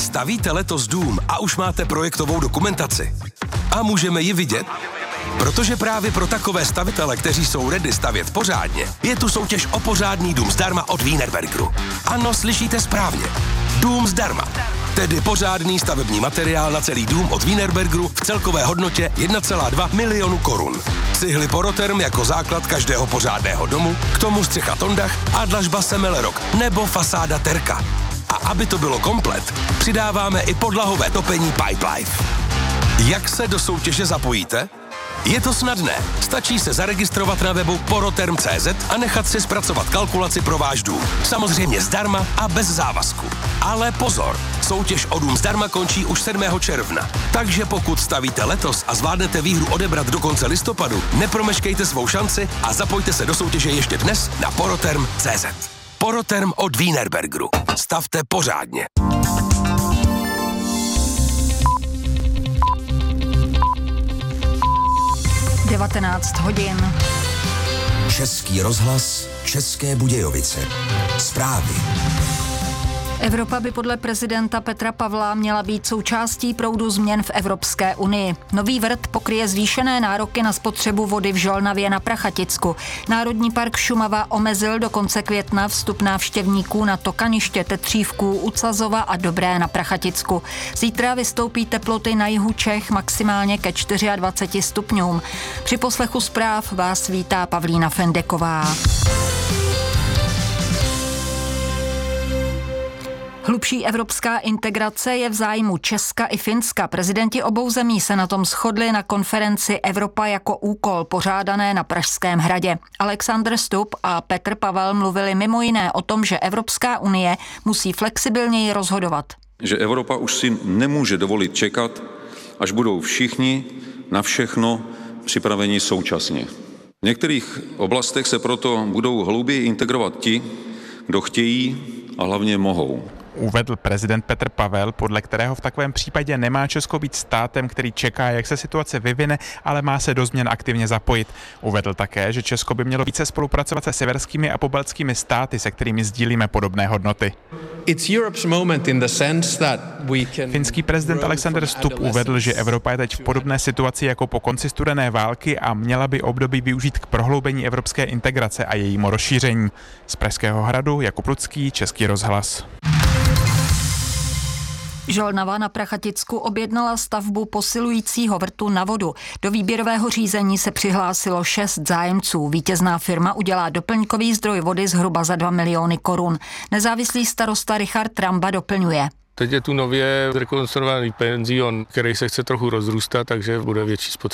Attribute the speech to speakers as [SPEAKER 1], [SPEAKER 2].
[SPEAKER 1] Stavíte letos dům a už máte projektovou dokumentaci. A můžeme ji vidět? Protože právě pro takové stavitele, kteří jsou ready stavět pořádně, je tu soutěž o pořádný dům zdarma od Wienerbergeru. Ano, slyšíte správně. Dům zdarma. Tedy pořádný stavební materiál na celý dům od Wienerbergeru v celkové hodnotě 1,2 milionu korun. Cihly Poroterm jako základ každého pořádného domu, k tomu střecha Tondach a dlažba Semelerok nebo fasáda Terka. A aby to bylo komplet, přidáváme i podlahové topení Pipelife. Jak se do soutěže zapojíte? Je to snadné. Stačí se zaregistrovat na webu poroterm.cz a nechat si zpracovat kalkulaci pro váš dům. Samozřejmě zdarma a bez závazku. Ale pozor, soutěž o dům zdarma končí už 7. června. Takže pokud stavíte letos a zvládnete výhru odebrat do konce listopadu, nepromeškejte svou šanci a zapojte se do soutěže ještě dnes na poroterm.cz. Poroterm od Wienerbergeru. Stavte pořádně.
[SPEAKER 2] Je 19 hodin.
[SPEAKER 3] Český rozhlas, České Budějovice. Zprávy.
[SPEAKER 2] Evropa by podle prezidenta Petra Pavla měla být součástí proudu změn v Evropské unii. Nový vrt pokryje zvýšené nároky na spotřebu vody v Žolnavě na Prachaticku. Národní park Šumava omezil do konce května vstup návštěvníků na Tokaniště, Tetřívků, Ucazova a Dobré na Prachaticku. Zítra vystoupí teploty na jihu Čech maximálně ke 24 stupňům. Při poslechu zpráv vás vítá Pavlína Fendeková. Hlubší evropská integrace je v zájmu Česka i Finska. Prezidenti obou zemí se na tom shodli na konferenci Evropa jako úkol pořádané na Pražském hradě. Alexander Stubb a Petr Pavel mluvili mimo jiné o tom, že Evropská unie musí flexibilněji rozhodovat.
[SPEAKER 4] Že Evropa už si nemůže dovolit čekat, až budou všichni na všechno připraveni současně. V některých oblastech se proto budou hlouběji integrovat ti, kdo chtějí a hlavně mohou.
[SPEAKER 5] Uvedl prezident Petr Pavel, podle kterého v takovém případě nemá Česko být státem, který čeká, jak se situace vyvine, ale má se do změn aktivně zapojit. Uvedl také, že Česko by mělo více spolupracovat se severskými a pobaltskými státy, se kterými sdílíme podobné hodnoty. Finský prezident Alexander Stubb uvedl, že Evropa je teď v podobné situaci jako po konci studené války a měla by období využít k prohloubení evropské integrace a jejímu rozšíření. Z Pražského hradu Jakub Lucký, Český rozhlas.
[SPEAKER 2] Žolnava na Prachaticku objednala stavbu posilujícího vrtu na vodu. Do výběrového řízení se přihlásilo 6 zájemců. Vítězná firma udělá doplňkový zdroj vody zhruba za 2 miliony korun. Nezávislý starosta Richard Tramba doplňuje.
[SPEAKER 6] Teď je tu nově zrekonstruovaný penzion, který se chce trochu rozrůstat, takže bude větší spotřeba